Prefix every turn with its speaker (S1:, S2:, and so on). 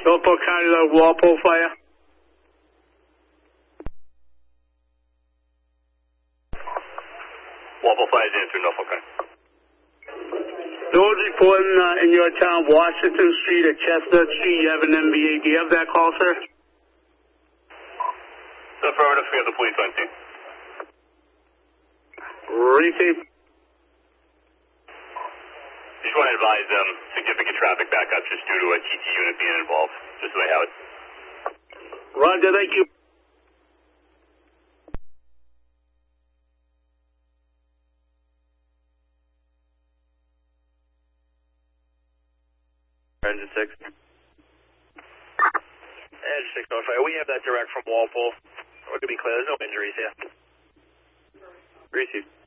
S1: Norfolk County, Walpole Fire.
S2: Walpole Fire is answering Norfolk County.
S1: Those reporting in your town, Washington Street or Chestnut Street, you have an MBA. Do you have that call, sir?
S2: The affirmative, we have the police on scene.
S1: Receive.
S2: Just want to advise significant traffic backup just due to a TT unit being involved, just so they have it.
S1: Roger, thank you.
S2: Engine 6.
S3: Engine 6 notified. We have that direct from Walpole. We're going to be clear. There's no injuries here.
S2: Received.